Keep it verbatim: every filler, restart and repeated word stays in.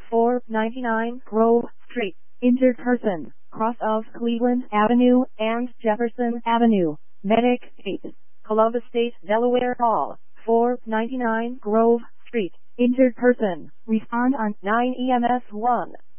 four ninety-nine Grove Street. Injured person, cross of Cleveland Avenue and Jefferson Avenue. Medic eight. Columbus State, Delaware Hall, four ninety-nine Grove Street. Injured person, respond on nine E M S one.